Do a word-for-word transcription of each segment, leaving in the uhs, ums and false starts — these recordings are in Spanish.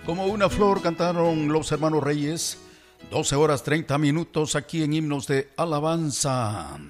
Como una flor cantaron los hermanos Reyes. doce horas treinta minutos aquí en Himnos de Alabanza.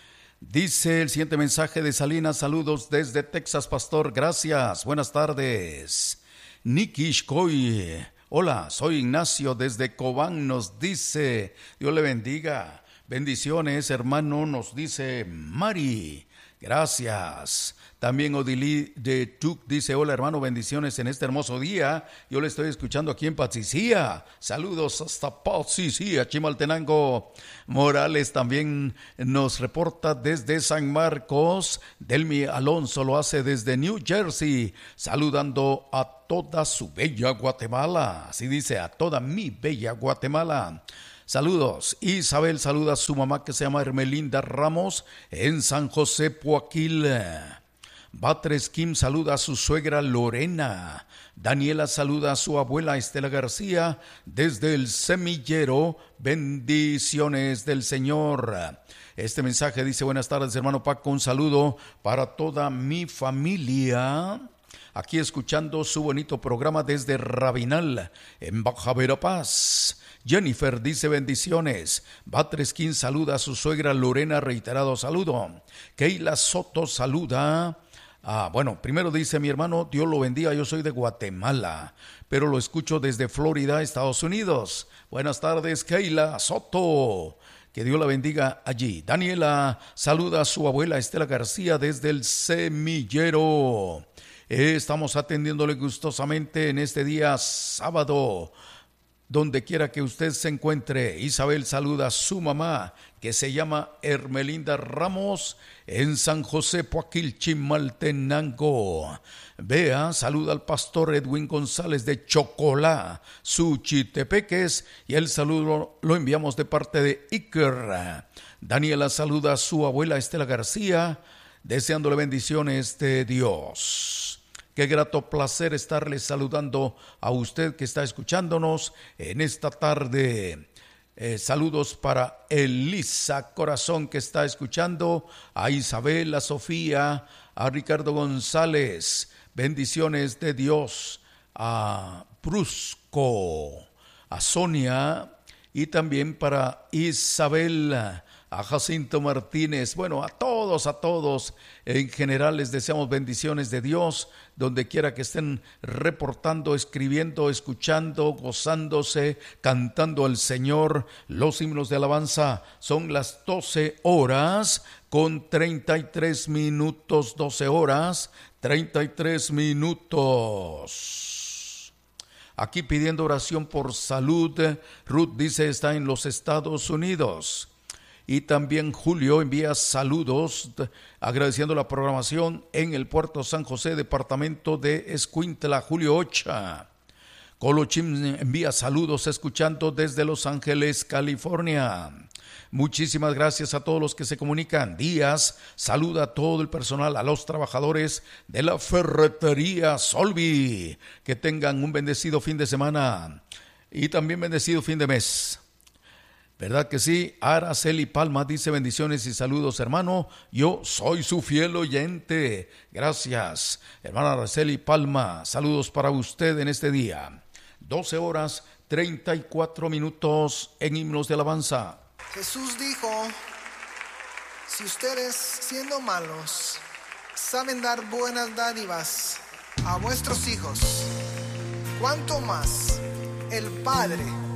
Dice el siguiente mensaje de Salinas: saludos desde Texas, pastor, gracias, buenas tardes. Niki Shkoy, hola, soy Ignacio desde Cobán, nos dice, Dios le bendiga, bendiciones hermano, nos dice Mari, gracias. También Odilí de Tuc dice, hola hermano, bendiciones en este hermoso día. Yo le estoy escuchando aquí en Patsicía. Saludos hasta Patsicía, Chimaltenango. Morales también nos reporta desde San Marcos. Delmi Alonso lo hace desde New Jersey, saludando a toda su bella Guatemala. Así dice, a toda mi bella Guatemala. Saludos. Isabel saluda a su mamá que se llama Hermelinda Ramos en San José Poaquil. Batres Kim saluda a su suegra Lorena. Daniela saluda a su abuela Estela García desde el Semillero. Bendiciones del Señor. Este mensaje dice, buenas tardes hermano Paco, un saludo para toda mi familia. Aquí escuchando su bonito programa desde Rabinal, en Baja Verapaz. Jennifer dice bendiciones. Batresquín saluda a su suegra Lorena, reiterado saludo. Keila Soto saluda. Ah, bueno, primero dice mi hermano, Dios lo bendiga, yo soy de Guatemala, pero lo escucho desde Florida, Estados Unidos. Buenas tardes, Keila Soto. Que Dios la bendiga allí. Daniela saluda a su abuela Estela García desde el Semillero. Estamos atendiéndole gustosamente en este día sábado, donde quiera que usted se encuentre. Isabel saluda a su mamá, que se llama Hermelinda Ramos, en San José Poaquil, Chimaltenango. Bea saluda al pastor Edwin González de Chocolá, Suchitepeques, y el saludo lo enviamos de parte de Iker. Daniela saluda a su abuela Estela García, deseándole bendiciones de Dios. Qué grato placer estarle saludando a usted que está escuchándonos en esta tarde. Eh, saludos para Elisa Corazón que está escuchando, a Isabel, a Sofía, a Ricardo González. Bendiciones de Dios, a Brusco, a Sonia y también para Isabel, a Jacinto Martínez, bueno, a todos, a todos, en general les deseamos bendiciones de Dios, donde quiera que estén reportando, escribiendo, escuchando, gozándose, cantando al Señor. Los himnos de alabanza son las doce horas con treinta y tres minutos, doce horas, treinta y tres minutos. Aquí pidiendo oración por salud, Ruth dice está en los Estados Unidos. Y también Julio envía saludos agradeciendo la programación en el Puerto San José, departamento de Escuintla. Julio Ocha. Colochim envía saludos escuchando desde Los Ángeles, California. Muchísimas gracias a todos los que se comunican. Díaz saluda a todo el personal, a los trabajadores de la ferretería Solvi. Que tengan un bendecido fin de semana y también bendecido fin de mes. ¿Verdad que sí? Araceli Palma dice bendiciones y saludos hermano, yo soy su fiel oyente. Gracias hermana Araceli Palma, saludos para usted en este día. doce horas treinta y cuatro minutos en himnos de alabanza. Jesús dijo, si ustedes siendo malos saben dar buenas dádivas a vuestros hijos, ¿cuánto más el Padre